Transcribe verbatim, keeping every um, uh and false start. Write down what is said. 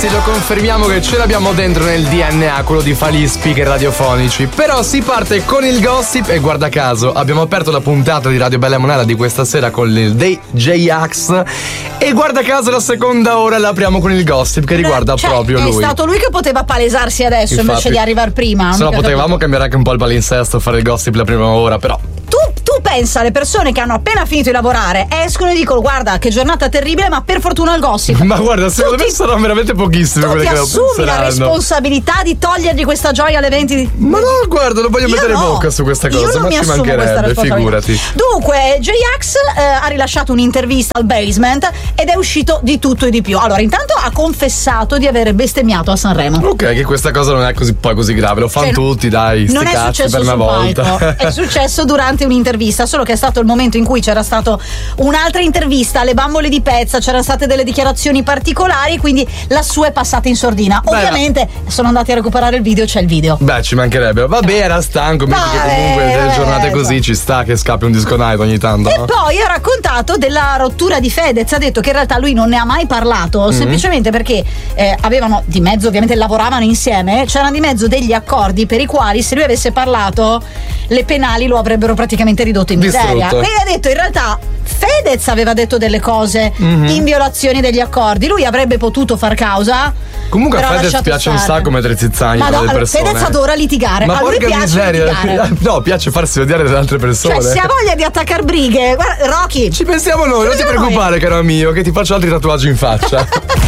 ragazzi, lo confermiamo che ce l'abbiamo dentro nel D N A, quello di fare gli speaker radiofonici. Però si parte con il gossip e guarda caso abbiamo aperto la puntata di Radio Bella e Monella di questa sera con il D J Axe e guarda caso la seconda ora la apriamo con il gossip che riguarda cioè, proprio lui. È stato lui che poteva palesarsi adesso. Infatti, invece di arrivare prima. Se no potevamo capito. cambiare anche un po' il palinsesto, fare il gossip la prima ora, però Tu, tu pensa alle persone che hanno appena finito di lavorare, escono e dicono guarda che giornata terribile, ma per fortuna il gossip. Ma guarda, secondo me saranno veramente pochissime quelle che lo penseranno. Tu ti assumi la responsabilità di togliergli questa gioia alle venti? Ma no, guarda, non voglio io mettere no. bocca su questa cosa. Io non ma mi ci mancherebbe, figurati. Dunque, J-Ax eh, ha rilasciato un'intervista al Basement ed è uscito di tutto e di più. Allora, intanto ha confessato di aver bestemmiato a Sanremo. Ok, che questa cosa non è così poi così grave, lo fanno cioè, tutti, dai, sti non cazzi è successo per una volta. Palco. È successo durante un'intervista, solo che è stato il momento in cui c'era stato un'altra intervista alle bambole di Pezza, c'erano state delle dichiarazioni particolari, quindi la sua è passata in sordina. Beh, ovviamente no. sono andati a recuperare il video, c'è il video. Beh, ci mancherebbe. Vabbè, era stanco, metti che comunque delle giornate così ci sta che scappi un disco night ogni tanto. E no? poi ha raccontato della rottura di Fedez, ha detto che in realtà lui non ne ha mai parlato, mm-hmm. semplicemente perché eh, avevano di mezzo, ovviamente lavoravano insieme, c'erano di mezzo degli accordi per i quali se lui avesse parlato le penali lo avrebbero praticamente ridotto in miseria. E ha detto in realtà Fedez aveva detto delle cose mm-hmm. in violazione degli accordi, lui avrebbe potuto far causa. Comunque a Fedez piace stare. un sacco mettere zizzagni ma con no, le persone. Fedez adora litigare. Ma a lui porca piace miseria. litigare. No, piace farsi odiare dalle altre persone. Cioè, se ha voglia di attaccar brighe, guarda, Rocky. Ci pensiamo noi, non ti preoccupare, noi. caro mio, che ti faccio altri tatuaggi in faccia.